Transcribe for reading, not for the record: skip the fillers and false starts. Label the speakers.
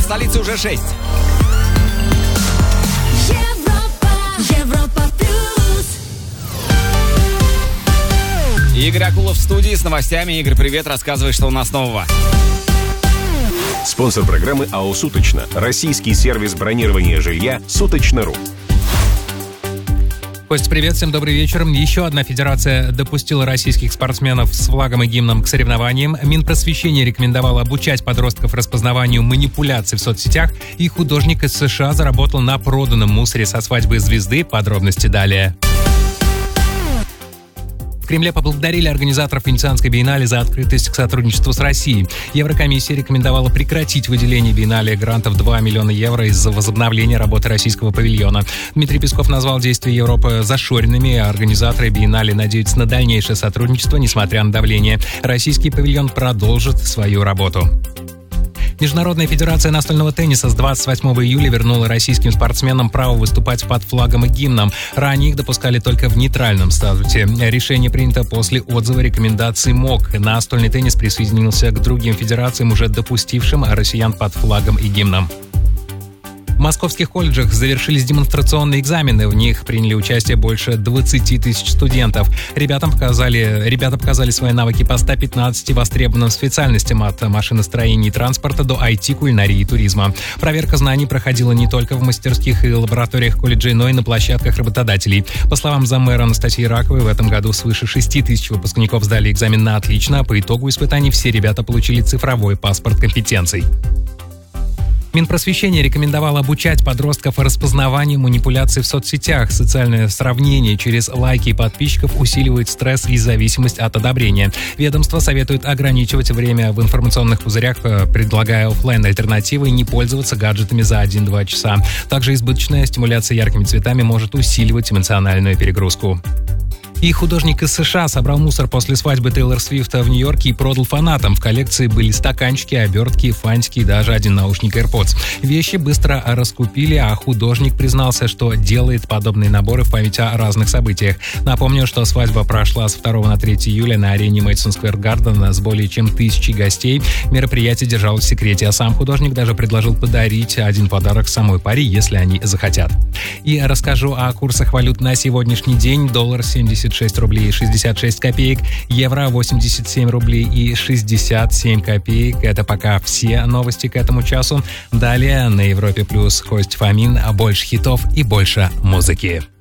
Speaker 1: столице уже 6.
Speaker 2: Европа плюс.
Speaker 1: Игорь Акулов в студии с новостями. Игорь, привет, рассказывай, что у нас нового.
Speaker 3: Спонсор программы АО «Суточно». Российский сервис бронирования жилья «Суточно.ру».
Speaker 4: Костя, привет, всем добрый вечер. Еще одна федерация допустила российских спортсменов с флагом и гимном к соревнованиям. Минпросвещение рекомендовало обучать подростков распознаванию манипуляций в соцсетях. И художник из США заработал на проданном мусоре со свадьбы звезды. Подробности далее. В Кремле поблагодарили организаторов Венецианской биеннале за открытость к сотрудничеству с Россией. Еврокомиссия рекомендовала прекратить выделение биеннале грантов 2 миллиона евро из-за возобновления работы российского павильона. Дмитрий Песков назвал действия Европы зашоренными, а организаторы биеннале надеются на дальнейшее сотрудничество, несмотря на давление. Российский павильон продолжит свою работу. Международная федерация настольного тенниса с 28 июля вернула российским спортсменам право выступать под флагом и гимном. Ранее их допускали только в нейтральном статусе. Решение принято после отзыва рекомендаций МОК. Настольный теннис присоединился к другим федерациям, уже допустившим россиян под флагом и гимном. В московских колледжах завершились демонстрационные экзамены. В них приняли участие больше 20 тысяч студентов. Ребята показали свои навыки по 115 востребованным специальностям, от машиностроения и транспорта до IT, кулинарии и туризма. Проверка знаний проходила не только в мастерских и лабораториях колледжей, но и на площадках работодателей. По словам заммэра Анастасии Раковой, в этом году свыше 6 тысяч выпускников сдали экзамен на отлично, а по итогу испытаний все ребята получили цифровой паспорт компетенций. Минпросвещение рекомендовало обучать подростков распознаванию манипуляций в соцсетях. Социальное сравнение через лайки подписчиков усиливает стресс и зависимость от одобрения. Ведомство советует ограничивать время в информационных пузырях, предлагая офлайн альтернативы и не пользоваться гаджетами за 1-2 часа. Также избыточная стимуляция яркими цветами может усиливать эмоциональную перегрузку. И художник из США собрал мусор после свадьбы Тейлор Свифта в Нью-Йорке и продал фанатам. В коллекции были стаканчики, обертки, фантики и даже один наушник AirPods. Вещи быстро раскупили, а художник признался, что делает подобные наборы в память о разных событиях. Напомню, что свадьба прошла с 2 на 3 июля на арене Madison Square Garden с более чем 1000 гостей. Мероприятие держалось в секрете, а сам художник даже предложил подарить один подарок самой паре, если они захотят. И расскажу о курсах валют на сегодняшний день. Доллар 76 рублей 66 копеек, евро 87 рублей и 67 копеек. Это пока все новости к этому часу. Далее на Европе Плюс Кость Фомин. Больше хитов и больше музыки.